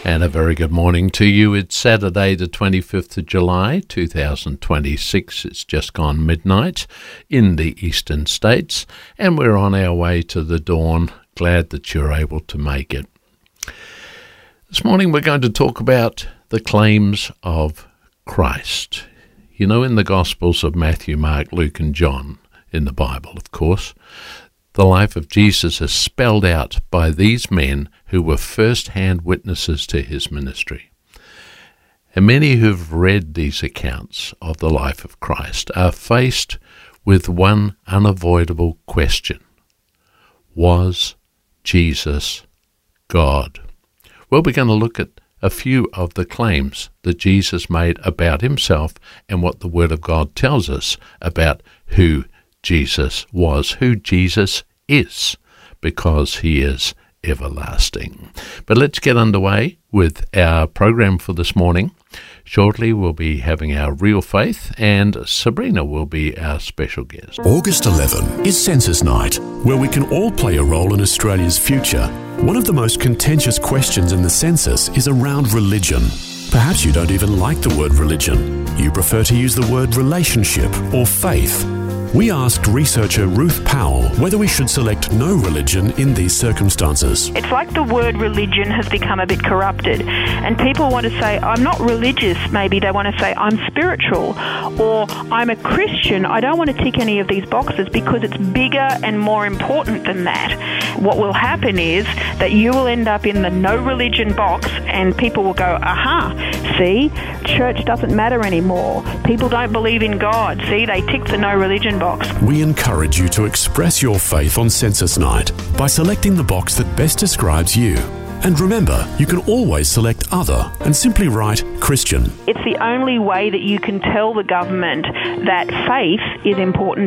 And a very good morning to you. It's Saturday the 25th of July 2026. It's just gone midnight in the eastern states and we're on our way to the dawn. Glad that you're able to make it. This morning we're going to talk about the claims of Christ. You know, in the Gospels of Matthew, Mark, Luke and John, in the Bible of course, the life of Jesus is spelled out by these men who were first-hand witnesses to his ministry. And many who've read these accounts of the life of Christ are faced with one unavoidable question. Was Jesus God? Well, we're going to look at a few of the claims that Jesus made about himself and what the Word of God tells us about who Jesus was, who Jesus is, because he is everlasting. But let's get underway with our program for this morning. Shortly we'll be having our Real Faith and Sabrina will be our special guest. August 11 is Census Night, where we can all play a role in Australia's future. One of the most contentious questions in the census is around religion. Perhaps you don't even like the word religion. You prefer to use the word relationship or faith. We asked researcher Ruth Powell whether we should select no religion in these circumstances. It's like the word religion has become a bit corrupted, and people want to say, I'm not religious. Maybe they want to say, I'm spiritual, or I'm a Christian. I don't want to tick any of these boxes because it's bigger and more important than that. What will happen is that you will end up in the no religion box, and people will go, aha, see, church doesn't matter anymore. People don't believe in God. See, they tick the no religion box. We encourage you to express your faith on Census Night by selecting the box that best describes you. And remember, you can always select Other and simply write Christian. It's the only way that you can tell the government that faith is important